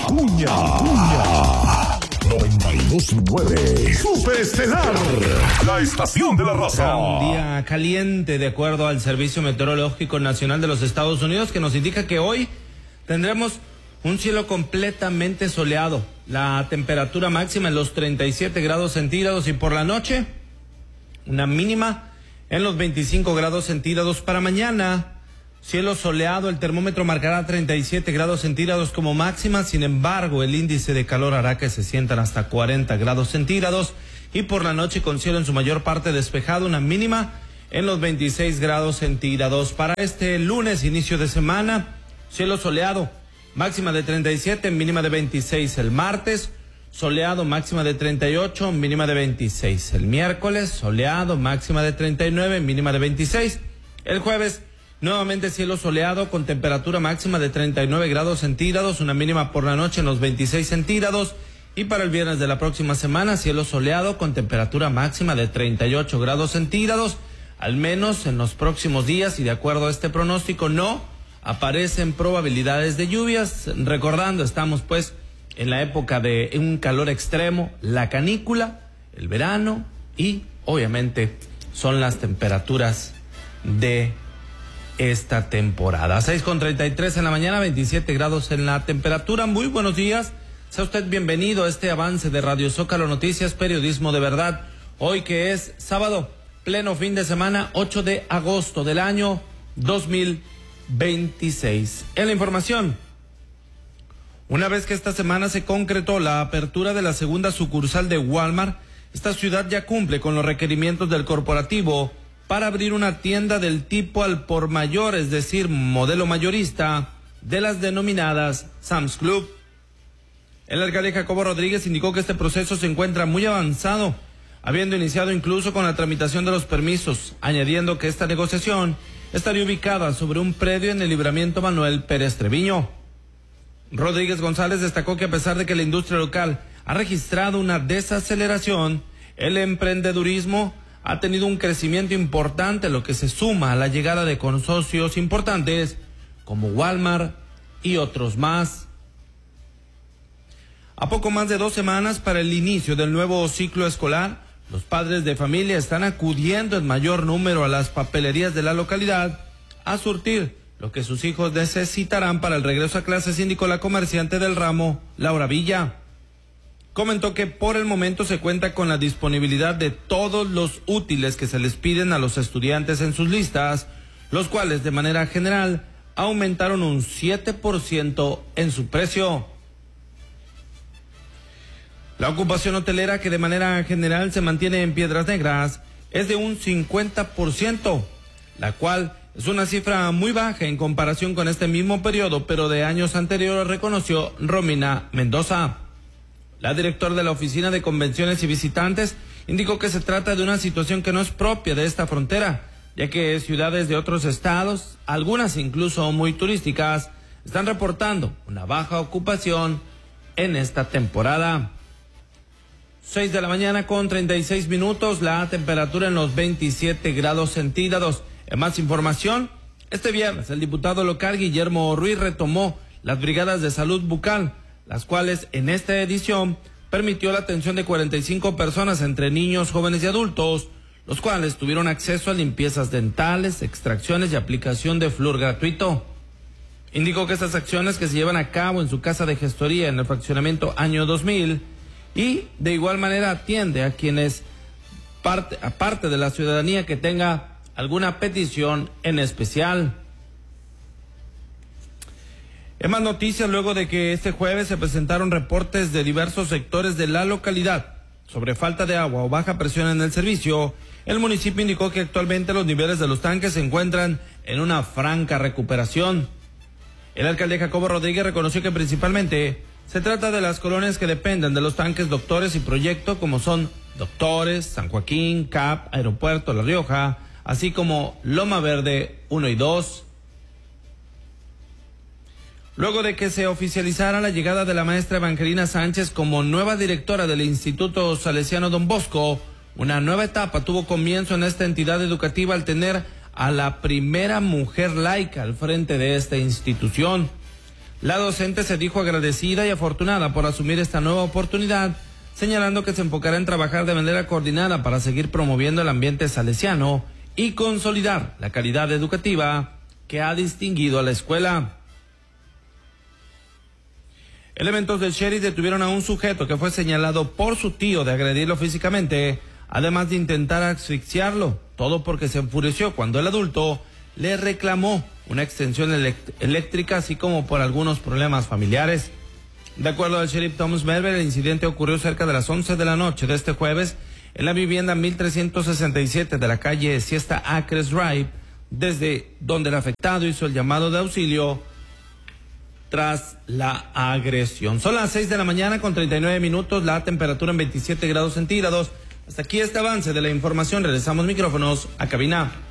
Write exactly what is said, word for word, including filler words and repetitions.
Acuña. noventa y dos punto nueve Super Estelar, la estación de la raza. Un día caliente de acuerdo al Servicio Meteorológico Nacional de los Estados Unidos, que nos indica que hoy tendremos un cielo completamente soleado. La temperatura máxima en los treinta y siete grados centígrados y por la noche una mínima en los veinticinco grados centígrados. Para mañana, cielo soleado, el termómetro marcará treinta y siete grados centígrados como máxima. Sin embargo, el índice de calor hará que se sientan hasta cuarenta grados centígrados. Y por la noche, con cielo en su mayor parte despejado, una mínima en los veintiséis grados centígrados. Para este lunes, inicio de semana, cielo soleado, máxima de treinta y siete, mínima de veintiséis. El martes, soleado, máxima de treinta y ocho, mínima de veintiséis. El miércoles, soleado, máxima de treinta y nueve, mínima de veintiséis. El jueves, nuevamente cielo soleado con temperatura máxima de treinta y nueve grados centígrados, una mínima por la noche en los veintiséis centígrados. Y para el viernes de la próxima semana, cielo soleado con temperatura máxima de treinta y ocho grados centígrados. Al menos en los próximos días, y de acuerdo a este pronóstico, no aparecen probabilidades de lluvias. Recordando, estamos pues en la época de un calor extremo, la canícula, el verano y obviamente son las temperaturas de esta temporada. seis con treinta y tres en la mañana, veintisiete grados en la temperatura. Muy buenos días, sea usted bienvenido a este avance de Radio Zócalo Noticias, periodismo de verdad. Hoy que es sábado, pleno fin de semana, ocho de agosto del año dos mil veintiséis. En la información, una vez que esta semana se concretó la apertura de la segunda sucursal de Walmart, esta ciudad ya cumple con los requerimientos del corporativo para abrir una tienda del tipo al por mayor, es decir, modelo mayorista, de las denominadas Sam's Club. El alcalde Jacobo Rodríguez indicó que este proceso se encuentra muy avanzado, habiendo iniciado incluso con la tramitación de los permisos, añadiendo que esta negociación estaría ubicada sobre un predio en el Libramiento Manuel Pérez Treviño. Rodríguez González destacó que a pesar de que la industria local ha registrado una desaceleración, el emprendedurismo ha tenido un crecimiento importante, lo que se suma a la llegada de consorcios importantes como Walmart y otros más. A poco más de dos semanas para el inicio del nuevo ciclo escolar, los padres de familia están acudiendo en mayor número a las papelerías de la localidad a surtir lo que sus hijos necesitarán para el regreso a clases, indicó la comerciante del ramo, Laura Villa. Comentó que por el momento se cuenta con la disponibilidad de todos los útiles que se les piden a los estudiantes en sus listas, los cuales de manera general aumentaron un siete por ciento en su precio. La ocupación hotelera, que de manera general se mantiene en Piedras Negras, es de un cincuenta por ciento, la cual es una cifra muy baja en comparación con este mismo periodo, pero de años anteriores, reconoció Romina Mendoza. La directora de la Oficina de Convenciones y Visitantes indicó que se trata de una situación que no es propia de esta frontera, ya que ciudades de otros estados, algunas incluso muy turísticas, están reportando una baja ocupación en esta temporada. seis de la mañana con treinta y seis minutos, la temperatura en los veintisiete grados centígrados. En más información, este viernes el diputado local Guillermo Ruiz retomó las brigadas de salud bucal, las cuales en esta edición permitió la atención de cuarenta y cinco personas entre niños, jóvenes y adultos, los cuales tuvieron acceso a limpiezas dentales, extracciones y aplicación de flúor gratuito. Indicó que estas acciones que se llevan a cabo en su casa de gestoría en el fraccionamiento Año dos mil y de igual manera atiende a quienes, parte, aparte de la ciudadanía que tenga alguna petición en especial. En más noticias, luego de que este jueves se presentaron reportes de diversos sectores de la localidad sobre falta de agua o baja presión en el servicio, el municipio indicó que actualmente los niveles de los tanques se encuentran en una franca recuperación. El alcalde Jacobo Rodríguez reconoció que principalmente se trata de las colonias que dependen de los tanques Doctores y Proyecto, como son Doctores, San Joaquín, C A P, Aeropuerto, La Rioja, así como Loma Verde uno y dos. Luego de que se oficializara la llegada de la maestra Evangelina Sánchez como nueva directora del Instituto Salesiano Don Bosco, una nueva etapa tuvo comienzo en esta entidad educativa al tener a la primera mujer laica al frente de esta institución. La docente se dijo agradecida y afortunada por asumir esta nueva oportunidad, señalando que se enfocará en trabajar de manera coordinada para seguir promoviendo el ambiente salesiano y consolidar la calidad educativa que ha distinguido a la escuela. Elementos del sheriff detuvieron a un sujeto que fue señalado por su tío de agredirlo físicamente, además de intentar asfixiarlo, todo porque se enfureció cuando el adulto le reclamó una extensión elect- eléctrica, así como por algunos problemas familiares. De acuerdo al sheriff Thomas Melver, el incidente ocurrió cerca de las once de la noche de este jueves en la vivienda mil trescientos sesenta y siete de la calle Siesta Acres Drive, desde donde el afectado hizo el llamado de auxilio tras la agresión. Son las seis de la mañana con treinta y nueve minutos, la temperatura en veintisiete grados centígrados. Hasta aquí este avance de la información. Regresamos micrófonos a cabina.